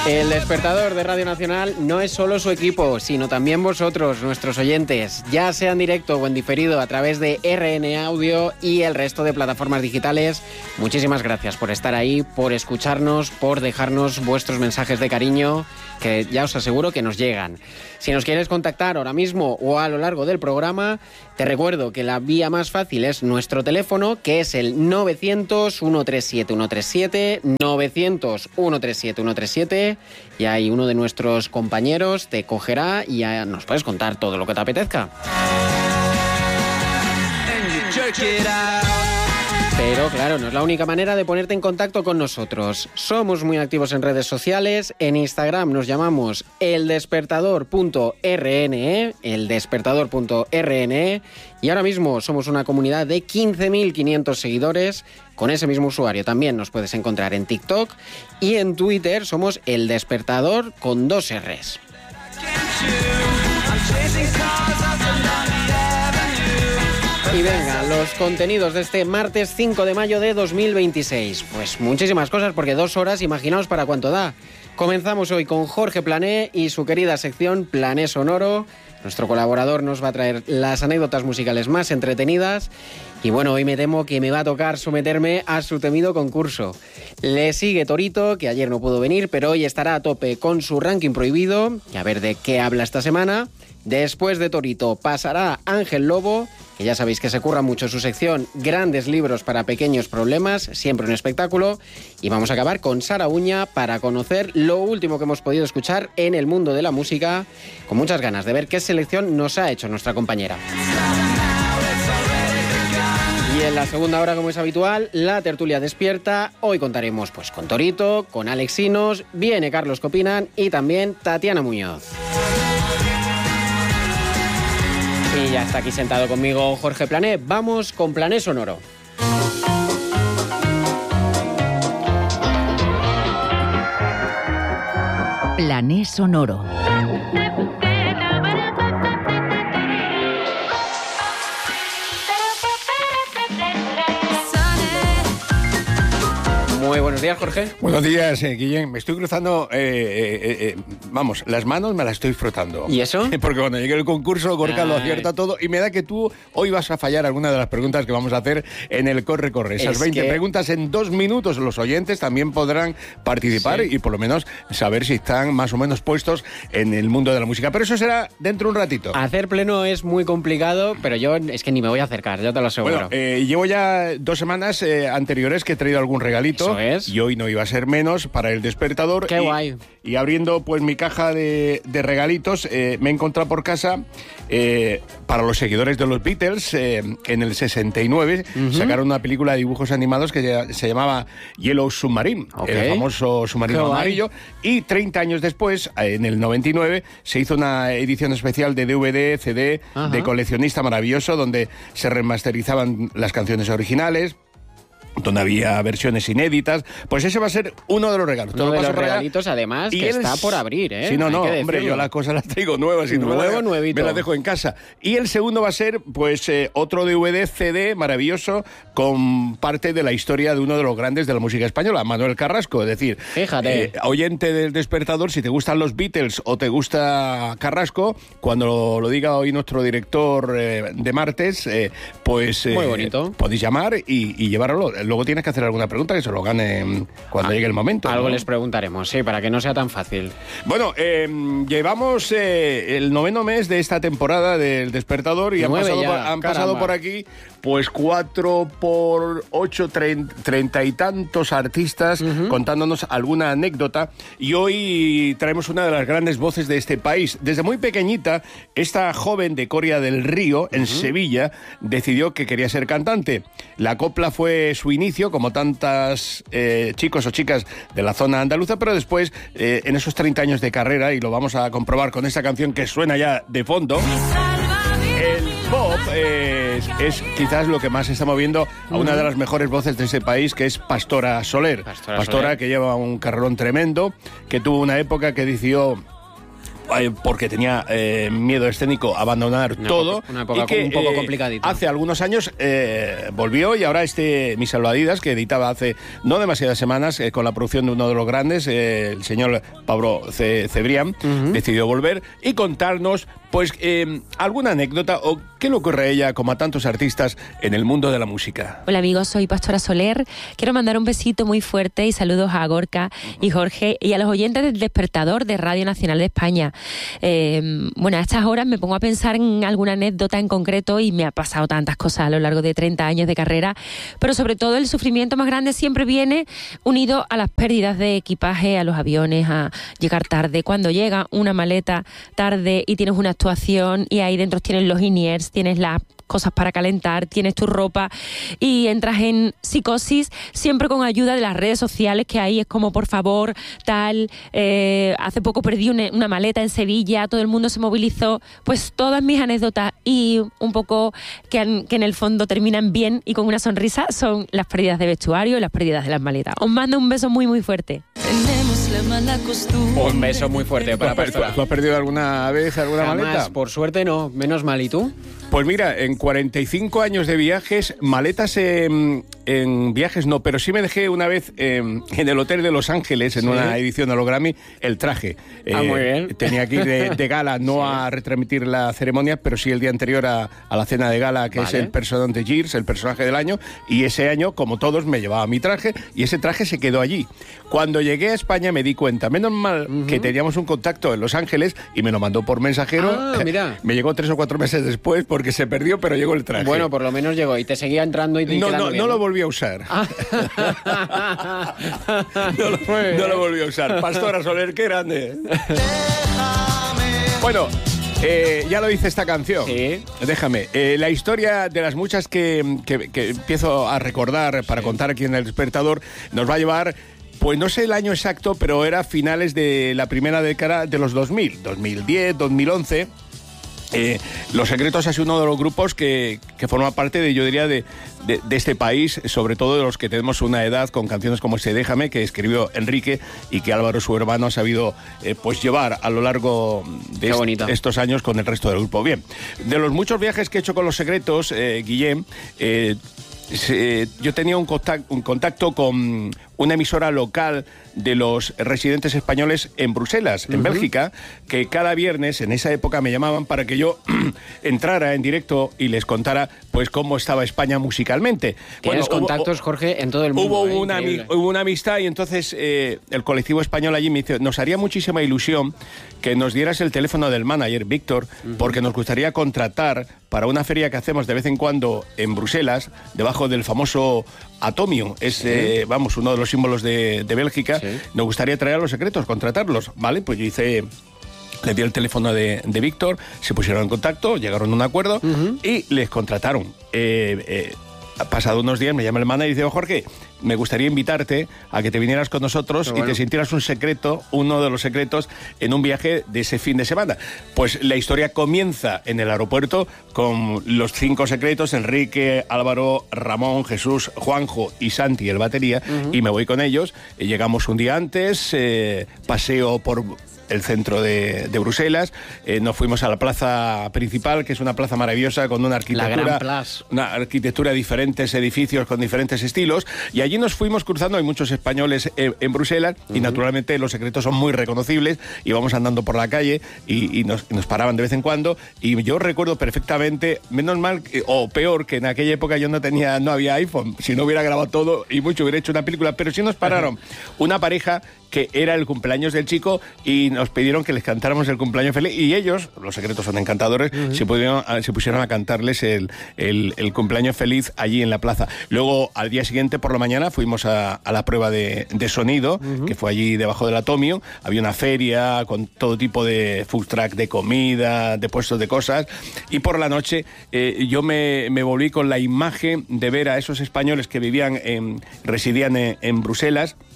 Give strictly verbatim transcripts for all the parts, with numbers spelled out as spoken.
El despertador de Radio Nacional no es solo su equipo, sino también vosotros, nuestros oyentes, ya sea en directo o en diferido a través de R N Audio y el resto de plataformas digitales. Muchísimas gracias por estar ahí, por escucharnos, por dejarnos vuestros mensajes de cariño, que ya os aseguro que nos llegan. Si nos quieres contactar ahora mismo o a lo largo del programa, te recuerdo que la vía más fácil es nuestro teléfono, que es el novecientos, ciento treinta y siete, ciento treinta y siete, novecientos, ciento treinta y siete, ciento treinta y siete, y ahí uno de nuestros compañeros te cogerá y ya nos puedes contar todo lo que te apetezca. Pero claro, no es la única manera de ponerte en contacto con nosotros. Somos muy activos en redes sociales. En Instagram nos llamamos eldespertador punto r n e, eldespertador punto r n e, y ahora mismo somos una comunidad de quince mil quinientos seguidores. Con ese mismo usuario también nos puedes encontrar en TikTok, y en Twitter somos El Despertador con dos R's. Y venga, los contenidos de este martes cinco de mayo de dos mil veintiséis. Pues muchísimas cosas, porque dos horas, imaginaos para cuánto da. Comenzamos hoy con Jorge Plané y su querida sección Plané Sonoro. Nuestro colaborador nos va a traer las anécdotas musicales más entretenidas. Y bueno, hoy me temo que me va a tocar someterme a su temido concurso. Le sigue Torito, que ayer no pudo venir, pero hoy estará a tope con su ranking prohibido. Y a ver de qué habla esta semana. Después de Torito pasará Ángel Lobo, que ya sabéis que se curra mucho su sección Grandes libros para pequeños problemas, siempre un espectáculo. Y vamos a acabar con Sara Uña para conocer lo último que hemos podido escuchar en el mundo de la música, con muchas ganas de ver qué selección nos ha hecho nuestra compañera. Y en la segunda hora, como es habitual, la tertulia despierta. Hoy contaremos pues con Torito, con Alexinos, viene Carlos Copinan y también Tatiana Muñoz. Y ya está aquí sentado conmigo Jorge Plané. Vamos con Plané Sonoro. Plané Sonoro. Muy buenos días, Jorge. Buenos días, eh, Guillén. Me estoy cruzando, eh, eh, eh, vamos, las manos me las estoy frotando. ¿Y eso? Porque cuando llegue el concurso, Gorka Ay. lo acierta todo, y me da que tú hoy vas a fallar alguna de las preguntas que vamos a hacer en el Corre Corre. Esas es veinte que... preguntas en dos minutos. Los oyentes también podrán participar, sí, y por lo menos saber si están más o menos puestos en el mundo de la música. Pero eso será dentro de un ratito. Hacer pleno es muy complicado, pero yo es que ni me voy a acercar, ya te lo aseguro. Bueno, eh, llevo ya dos semanas eh, anteriores que he traído algún regalito. Eso es. Y hoy no iba a ser menos para el despertador. ¡Qué y, guay! Y abriendo pues mi caja de, de regalitos, eh, me he encontrado por casa, eh, para los seguidores de los Beatles, eh, en el sesenta y nueve, uh-huh, sacaron una película de dibujos animados que se llamaba Yellow Submarine, okay, el famoso submarino amarillo. Y treinta años después, en el noventa y nueve, se hizo una edición especial de D V D, C D, uh-huh, de coleccionista maravilloso, donde se remasterizaban las canciones originales, donde había versiones inéditas. Pues ese va a ser uno de los regalos. Uno de los regalitos, además, que él está por abrir, ¿eh? Sí, no, no, hombre, yo las cosas las traigo nuevas y Nuevo, no me, la, nuevito. me las dejo en casa. Y el segundo va a ser, pues, eh, otro D V D, C D maravilloso, con parte de la historia de uno de los grandes de la música española, Manuel Carrasco. Es decir, fíjate, eh, oyente del despertador, si te gustan los Beatles o te gusta Carrasco, cuando lo, lo diga hoy nuestro director eh, de martes, eh, pues eh, muy bonito, podéis llamar y, y llevarlo. Luego tienes que hacer alguna pregunta que se lo gane cuando ah, llegue el momento. Algo, ¿no?, les preguntaremos, sí, para que no sea tan fácil. Bueno, eh, llevamos eh, el noveno mes de esta temporada del Despertador y han, pasado ya, por, han pasado por aquí pues cuatro por ocho, treinta y tantos artistas, uh-huh, contándonos alguna anécdota. Y hoy traemos una de las grandes voces de este país. Desde muy pequeñita, esta joven de Coria del Río, en uh-huh, Sevilla, decidió que quería ser cantante. La copla fue su inicio, como tantas eh, chicos o chicas de la zona andaluza, pero después, eh, en esos treinta años de carrera, y lo vamos a comprobar con esta canción que suena ya de fondo, el pop eh, es, es quizás lo que más está moviendo a una de las mejores voces de ese país, que es Pastora Soler. Pastora, Pastora Soler, que lleva un carrerón tremendo, que tuvo una época que decidió porque tenía eh, miedo escénico a abandonar una todo. Época, una época y que, un poco eh, complicadita. Hace algunos años eh, volvió y ahora este Mi Salvavidas, que editaba hace no demasiadas semanas eh, con la producción de uno de los grandes, eh, el señor Pablo Ce Cebrián, uh-huh. decidió volver y contarnos pues eh, alguna anécdota o qué le ocurre a ella, como a tantos artistas, en el mundo de la música. Hola amigos, soy Pastora Soler. Quiero mandar un besito muy fuerte y saludos a Gorka y Jorge y a los oyentes del Despertador de Radio Nacional de España. Eh, bueno, a estas horas me pongo a pensar en alguna anécdota en concreto y me ha pasado tantas cosas a lo largo de treinta años de carrera, pero sobre todo el sufrimiento más grande siempre viene unido a las pérdidas de equipaje, a los aviones, a llegar tarde. Cuando llega una maleta tarde y tienes una actuación y ahí dentro tienes los in-ears, tienes las cosas para calentar, tienes tu ropa y entras en psicosis, siempre con ayuda de las redes sociales, que ahí es como, por favor, tal, eh, hace poco perdí una, una maleta en Sevilla, todo el mundo se movilizó, pues todas mis anécdotas y un poco que en, que en el fondo terminan bien y con una sonrisa son las pérdidas de vestuario y las pérdidas de las maletas. Os mando un beso muy muy fuerte. Tenemos la mala costumbre. Un beso muy fuerte para Pastora. ¿Tú has perdido alguna vez alguna Jamás, maleta? Por suerte no, menos mal. ¿Y tú? Pues mira, en cuarenta y cinco años de viajes, maletas en, en viajes no, pero sí me dejé una vez en, en el Hotel de Los Ángeles, en ¿sí? una edición de los Grammy, el traje. Ah, eh, muy bien. Tenía que ir de, de gala, no sí. a retransmitir la ceremonia, pero sí el día anterior a, a la cena de gala, que vale. es el personaje de Gears, el personaje del año, y ese año, como todos, me llevaba mi traje, y ese traje se quedó allí. Cuando llegué a España me di cuenta, menos mal uh-huh. que teníamos un contacto en Los Ángeles, y me lo mandó por mensajero. Ah, mira. Me llegó tres o cuatro meses después, porque se perdió, pero llegó el traje. Bueno, por lo menos llegó y te seguía entrando y te No, no, bien. no lo volví a usar. Ah. no, lo, no lo volví a usar. Pastora Soler, qué grande. Bueno, eh, ya lo dice esta canción. Sí. Déjame. Eh, la historia de las muchas que, que, que empiezo a recordar para sí. contar aquí en El Despertador nos va a llevar... Pues no sé el año exacto, pero era finales de la primera década de los dos mil, dos mil diez, dos mil once. Eh, Los Secretos ha sido uno de los grupos que, que forma parte de, yo diría, de, de, de este país, sobre todo de los que tenemos una edad, con canciones como ese Déjame, que escribió Enrique y que Álvaro, su hermano, ha sabido eh, pues llevar a lo largo de est estos años con el resto del grupo. Bien, de los muchos viajes que he hecho con Los Secretos, eh, Guillem, eh, se, yo tenía un contacto, un contacto con una emisora local de los residentes españoles en Bruselas, en uh-huh. Bélgica, que cada viernes en esa época me llamaban para que yo entrara en directo y les contara pues cómo estaba España musicalmente. Tienes bueno, contactos, hubo, Jorge, en todo el mundo. Hubo, eh, una, hubo una amistad y entonces eh, el colectivo español allí me dice, nos haría muchísima ilusión que nos dieras el teléfono del manager, Víctor, uh-huh. porque nos gustaría contratar para una feria que hacemos de vez en cuando en Bruselas, debajo del famoso Atomium, es, sí. eh, vamos, uno de los símbolos de, de Bélgica. Sí. Nos gustaría traer a Los Secretos, contratarlos, ¿vale? Pues yo hice... Le di el teléfono de, de Víctor, se pusieron en contacto, llegaron a un acuerdo uh-huh. y les contrataron. Eh, eh, pasado unos días me llama el manager y dice, oh, Jorge, me gustaría invitarte a que te vinieras con nosotros bueno. y te sintieras un secreto, uno de los secretos, en un viaje de ese fin de semana. Pues la historia comienza en el aeropuerto con los cinco secretos, Enrique, Álvaro, Ramón, Jesús, Juanjo y Santi, el batería, uh-huh. y me voy con ellos. Llegamos un día antes, eh, paseo por... el centro de, de Bruselas, eh, nos fuimos a la plaza principal, que es una plaza maravillosa con una arquitectura, una arquitectura de diferentes edificios con diferentes estilos, y allí nos fuimos cruzando, hay muchos españoles en, en Bruselas, uh-huh. y naturalmente Los Secretos son muy reconocibles, y vamos andando por la calle y, y nos, nos paraban de vez en cuando, y yo recuerdo perfectamente, menos mal, o peor, que en aquella época yo no tenía, no había iPhone, si no hubiera grabado todo y mucho hubiera hecho una película, pero sí nos pararon uh-huh. una pareja que era el cumpleaños del chico y nos pidieron que les cantáramos el cumpleaños feliz, y ellos, Los Secretos son encantadores, uh-huh. se, pudieron, se pusieron a cantarles el, el, el cumpleaños feliz allí en la plaza. Luego, al día siguiente, por la mañana, fuimos a, a la prueba de, de sonido, uh-huh. que fue allí debajo del Atomio. Había una feria con todo tipo de food truck, de comida, de puestos de cosas, y por la noche eh, yo me, me volví con la imagen de ver a esos españoles que vivían, en, residían en, en Bruselas,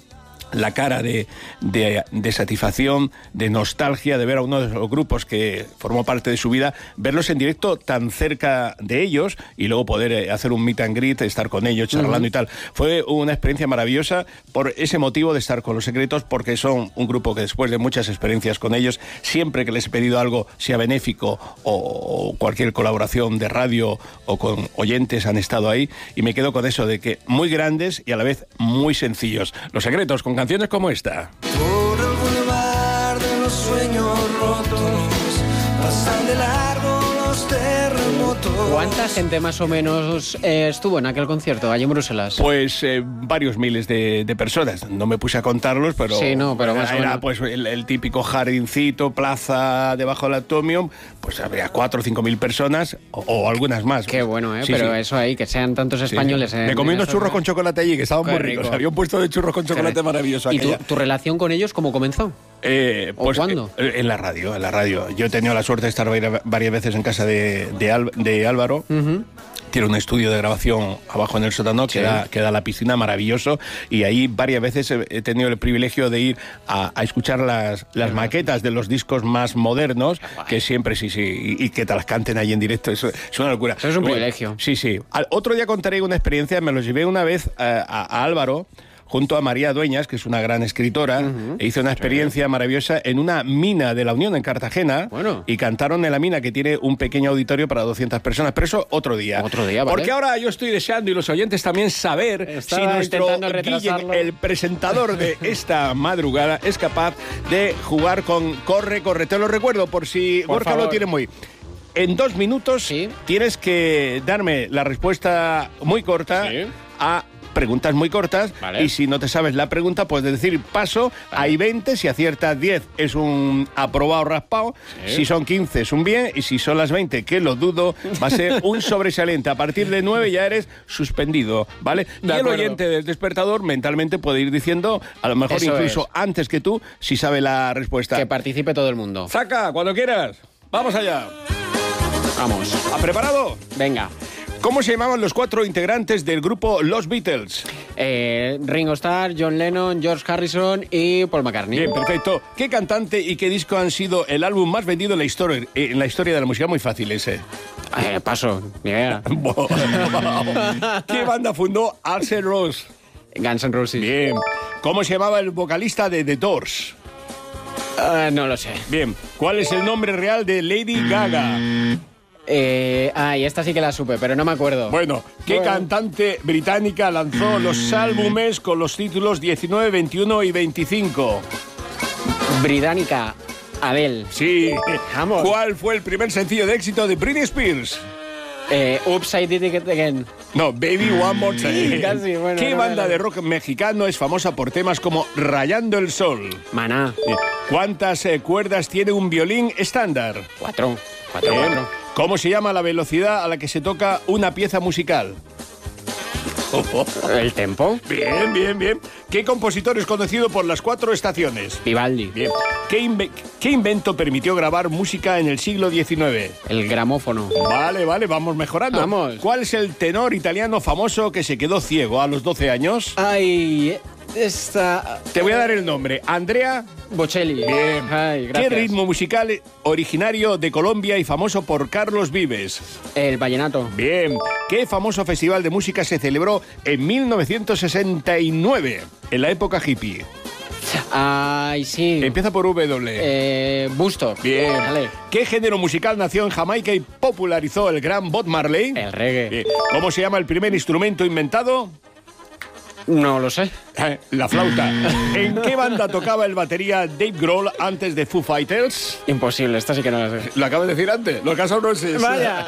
la cara de, de, de satisfacción, de nostalgia, de ver a uno de los grupos que formó parte de su vida, verlos en directo tan cerca de ellos y luego poder hacer un meet and greet, estar con ellos, charlando uh-huh. y tal. Fue una experiencia maravillosa por ese motivo de estar con Los Secretos, porque son un grupo que después de muchas experiencias con ellos, siempre que les he pedido algo, sea benéfico o, o cualquier colaboración de radio o con oyentes, han estado ahí, y me quedo con eso de que muy grandes y a la vez muy sencillos. Los Secretos, con canciones como esta. Por el bulevar de los sueños rotos, pasan de largo los terremotos. ¿Cuánta gente más o menos eh, estuvo en aquel concierto allí en Bruselas? Pues eh, varios miles de, de personas. No me puse a contarlos, pero, sí, no, pero más era, o menos. Era pues el, el típico jardincito, plaza debajo del Atomium, pues habría cuatro o cinco mil personas o, o algunas más. Qué bueno, ¿eh? Sí, pero sí. eso ahí, que sean tantos españoles. Sí, sí. En, me comí unos esos, churros ¿eh? con chocolate allí, que estaban Qué muy rico. ricos. Había un puesto de churros con chocolate maravilloso. ¿Y tu, aquella. tu relación con ellos cómo comenzó? Eh, pues, ¿O cuándo? Eh, en la radio, en la radio. Yo he tenido la suerte de estar varias veces en casa de, de, Al, de Álvaro. Uh-huh. Tiene un estudio de grabación abajo en el sótano que, sí. da, que da la piscina, maravilloso, y ahí varias veces he tenido el privilegio de ir a, a escuchar las, las maquetas de los discos más modernos, que siempre sí, sí, y, y que te las canten ahí en directo, eso es una locura. Eso es un privilegio. Sí, sí. Al, otro día contaré una experiencia, me los llevé una vez a, a, a Álvaro, junto a María Dueñas, que es una gran escritora, uh-huh. e hizo una experiencia sí. maravillosa en una mina de la Unión en Cartagena, bueno. y cantaron en la mina, que tiene un pequeño auditorio para doscientas personas, pero eso otro día. Otro día, ¿vale? Porque ahora yo estoy deseando, y los oyentes también, saber Estaba si nuestro Guillem, el presentador de esta madrugada, es capaz de jugar con Corre, Corre. Te lo recuerdo, por si por Gorka favor. Lo tiene muy... En dos minutos ¿Sí? tienes que darme la respuesta muy corta ¿Sí? a... preguntas muy cortas, vale. Y si no te sabes la pregunta, puedes decir paso, vale. Hay veinte, si aciertas diez es un aprobado raspado, sí. Si son quince es un bien, y si son las veinte, que lo dudo, va a ser un sobresaliente. A partir de nueve ya eres suspendido, ¿vale? De y acuerdo. El oyente del despertador mentalmente puede ir diciendo, a lo mejor Eso incluso es. Antes que tú, si sabe la respuesta. Que participe todo el mundo. Saca, cuando quieras. Vamos allá. Vamos. ¿Ha preparado? Venga. ¿Cómo se llamaban los cuatro integrantes del grupo Los Beatles? Eh, Ringo Starr, John Lennon, George Harrison y Paul McCartney. Bien, perfecto. ¿Qué cantante y qué disco han sido el álbum más vendido en la historia, en la historia de la música? Muy fácil ese. Eh, paso, ni idea. ¿Qué banda fundó Axl Rose? Guns N' Roses. Bien. ¿Cómo se llamaba el vocalista de The Doors? Uh, no lo sé. Bien. ¿Cuál es el nombre real de Lady Gaga? Eh, ah, y esta sí que la supe, pero no me acuerdo. Bueno, ¿qué bueno. cantante británica lanzó los álbumes con los títulos diecinueve, veintiuno y veinticinco? Británica, Adele. Sí. Vamos. ¿Cuál fue el primer sencillo de éxito de Britney Spears? Eh, Oops, I Did It Again. No, Baby One More Time. Sí, casi, bueno, ¿Qué no, banda no, no. de rock mexicano es famosa por temas como Rayando el Sol? Maná. ¿Cuántas eh, cuerdas tiene un violín estándar? Cuatro. Cuatro, eh, cuatro. ¿Cómo se llama la velocidad a la que se toca una pieza musical? Oh, oh. ¿El tempo? Bien, bien, bien. ¿Qué compositor es conocido por las cuatro estaciones? Vivaldi. Bien. ¿Qué, inve- ¿Qué invento permitió grabar música en el siglo diecinueve? El gramófono. Vale, vale, vamos mejorando. Vamos. ¿Cuál es el tenor italiano famoso que se quedó ciego a los doce años? Ay, esta... Te voy a dar el nombre. Andrea Bocelli. Bien. Ay, gracias. ¿Qué ritmo musical originario de Colombia y famoso por Carlos Vives? El vallenato. Bien. ¿Qué famoso festival de música se celebró en mil novecientos sesenta y nueve, en la época hippie? Ay, sí. Empieza por W. Eh, Busto. Bien. Vale. ¿Qué género musical nació en Jamaica y popularizó el gran Bob Marley? El reggae. Bien. ¿Cómo se llama el primer instrumento inventado? No lo sé. Eh, la flauta. ¿En qué banda tocaba el batería Dave Grohl antes de Foo Fighters? Imposible, esta sí que no lo sé. Lo acabo de decir antes. Los Guns N' Roses. Vaya.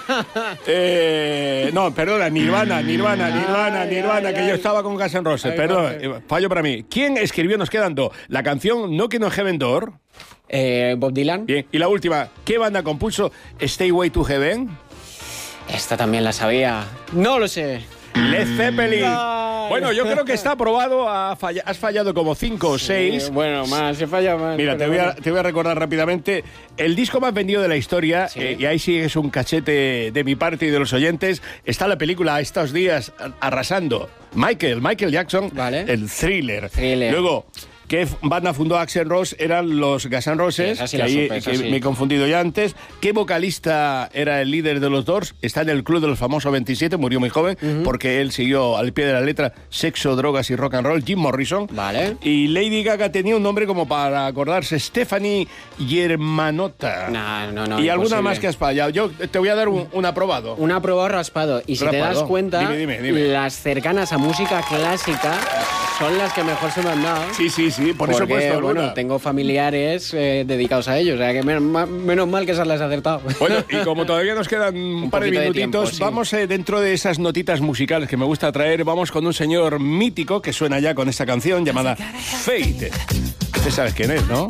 eh, no, perdona. Nirvana, Nirvana, Nirvana, ay, Nirvana, ay, que ay. yo estaba con Guns N' Roses. Ay, Perdón, no sé. fallo para mí. ¿Quién escribió, nos quedan dos, la canción Knockin' on Heaven Door? Eh, Bob Dylan. Bien. Y la última, ¿qué banda compuso Stay Way to Heaven? Esta también la sabía. No lo sé. Led Zeppelin. No. Bueno, yo creo que está aprobado. Ha falla, has fallado como cinco o seis. Sí, bueno, más, he fallado más. Mira, te voy, a, te voy a recordar rápidamente. El disco más vendido de la historia, sí. eh, y ahí sí es un cachete de mi parte y de los oyentes, está la película Estos días arrasando. Michael, Michael Jackson, vale. El Thriller. Thriller. Luego, ¿qué banda fundó Axl Rose? Eran los Guns N' Roses, sí, sí que, ahí, supe, que sí. me he confundido ya antes. ¿Qué vocalista era el líder de los Doors? Está en el club de los famosos veintisiete, murió muy joven, uh-huh. porque él siguió al pie de la letra sexo, drogas y rock and roll, Jim Morrison. Vale. Y Lady Gaga tenía un nombre como para acordarse, Stephanie Germanotta. No, no, no. Y imposible. Alguna más que has fallado. Yo te voy a dar un, un aprobado. Un aprobado raspado. Y si raspado. te das cuenta, dime, dime, dime. las cercanas a música clásica son las que mejor se me han dado. Sí, sí, sí, por porque, eso he puesto alguna. Bueno, tengo familiares eh, dedicados a ello, o sea que menos, menos mal que esas las he acertado. Bueno, y como todavía nos quedan un, un par de minutitos, de tiempo, sí. vamos eh, dentro de esas notitas musicales que me gusta traer, vamos con un señor mítico que suena ya con esta canción llamada Fate. Usted sabes quién es, ¿no?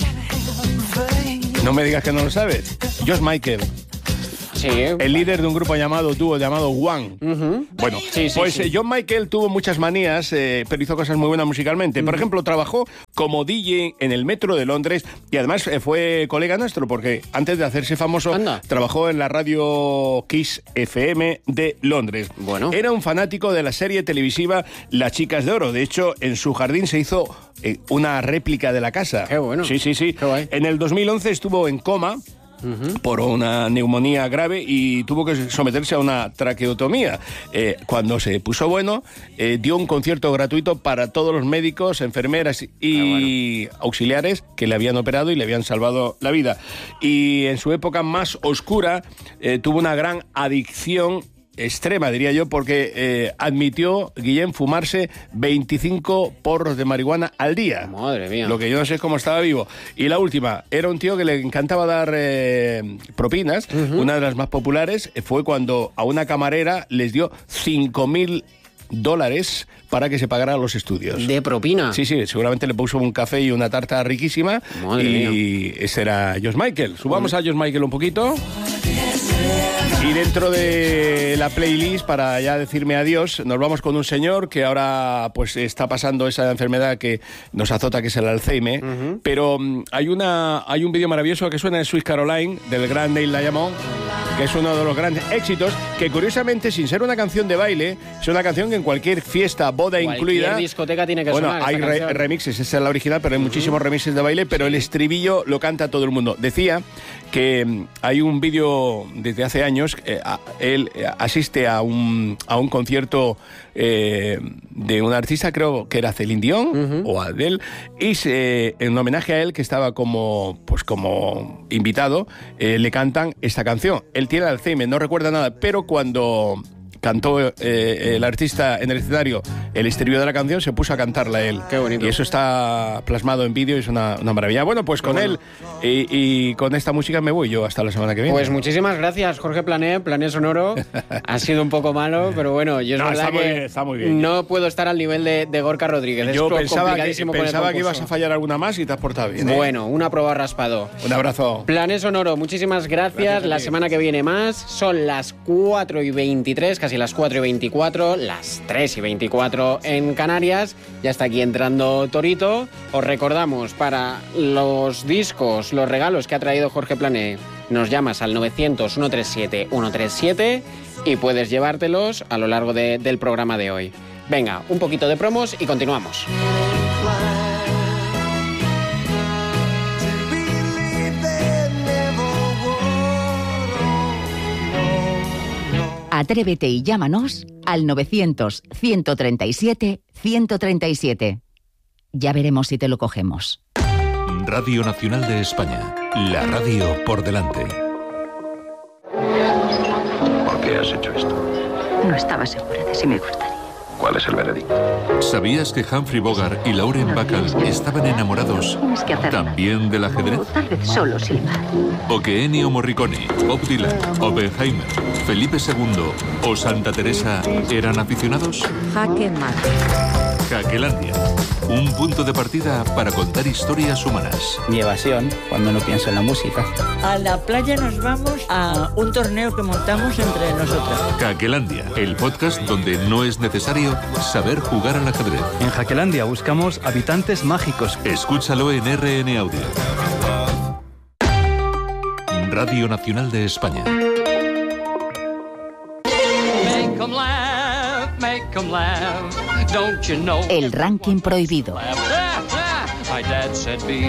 No me digas que no lo sabes. George Michael. Sí, el líder de un grupo llamado dúo llamado One. Uh-huh. Bueno, sí, sí, pues sí. Eh, John Michael tuvo muchas manías, eh, pero hizo cosas muy buenas musicalmente. Uh-huh. Por ejemplo, trabajó como D J en el metro de Londres y además eh, fue colega nuestro porque antes de hacerse famoso Anda. trabajó en la radio Kiss F M de Londres. Bueno. Era un fanático de la serie televisiva Las Chicas de Oro. De hecho, en su jardín se hizo eh, una réplica de la casa. Qué bueno. Sí, sí, sí. Qué guay. En el dos mil once estuvo en coma. Uh-huh. Por una neumonía grave y tuvo que someterse a una traqueotomía. Eh, cuando se puso bueno, eh, dio un concierto gratuito para todos los médicos, enfermeras y ah, bueno. auxiliares que le habían operado y le habían salvado la vida. Y en su época más oscura eh, tuvo una gran adicción extrema, diría yo, porque eh, admitió, Guillén, fumarse veinticinco porros de marihuana al día. Madre mía. Lo que yo no sé es cómo estaba vivo. Y la última, era un tío que le encantaba dar eh, propinas. Uh-huh. Una de las más populares fue cuando a una camarera les dio cinco mil dólares para que se pagara los estudios. ¿De propina? Sí, sí, seguramente le puso un café y una tarta riquísima. Madre y mía. Ese era George Michael. Subamos a George Michael un poquito. Y dentro de la playlist, para ya decirme adiós, nos vamos con un señor que ahora pues está pasando esa enfermedad que nos azota, que es el Alzheimer. Uh-huh. Pero um, hay una hay un vídeo maravilloso que suena en Sweet Caroline, del gran Neil Diamond, que es uno de los grandes éxitos, que curiosamente, sin ser una canción de baile, es una canción que en cualquier fiesta, boda cualquier incluida... Cualquier discoteca tiene que bueno, sonar hay esta re- canción. remixes, esa es la original, pero hay uh-huh. muchísimos remixes de baile, pero el estribillo lo canta todo el mundo. Decía que um, hay un vídeo desde hace años, eh, a, él eh, asiste a un, a un concierto eh, de un artista, creo que era Celine Dion uh-huh. o Adele, y se, en homenaje a él, que estaba como, pues como invitado, eh, le cantan esta canción. Él tiene Alzheimer, no recuerda nada, pero cuando cantó eh, el artista en el escenario el estribillo de la canción, se puso a cantarla él. Qué bonito. Y eso está plasmado en vídeo y es una, una maravilla. Bueno, pues con bueno. él y, y con esta música me voy yo hasta la semana que viene. Pues muchísimas gracias, Jorge Plané, Plané Sonoro. Ha sido un poco malo, pero bueno, yo es no, verdad está que muy bien, está muy bien. no puedo estar al nivel de, de Gorka Rodríguez. Yo es pensaba, que, con pensaba el que ibas a fallar alguna más y te has portado bien. ¿eh? Bueno, un aprobado raspado. Un abrazo. Plané Sonoro, muchísimas gracias. gracias la semana que viene más. Son las cuatro y veintitrés, casi las cuatro y veinticuatro, las tres y veinticuatro en Canarias. Ya está aquí entrando Torito. Os recordamos, para los discos, los regalos que ha traído Jorge Plané, nos llamas al novecientos, ciento treinta y siete, ciento treinta y siete y puedes llevártelos a lo largo de, del programa de hoy. Venga, un poquito de promos y continuamos. Atrévete y llámanos al novecientos, ciento treinta y siete, ciento treinta y siete. Ya veremos si te lo cogemos. Radio Nacional de España. La radio por delante. ¿Por qué has hecho esto? No estaba segura de si me gustaría. ¿Cuál es el veredicto? ¿Sabías que Humphrey Bogart y Lauren Bacall estaban enamorados también del ajedrez? O tal vez solo silbar. ¿O que Ennio Morricone, Bob Dylan, Oppenheimer, Felipe segundo o Santa Teresa eran aficionados? Jaque mate. Jaquelandia, un punto de partida para contar historias humanas. Mi evasión, cuando no pienso en la música. A la playa nos vamos a un torneo que montamos entre nosotros. Jaquelandia, el podcast donde no es necesario saber jugar al ajedrez. En Jaquelandia buscamos habitantes mágicos. Escúchalo en R N Audio. Radio Nacional de España. El ranking prohibido.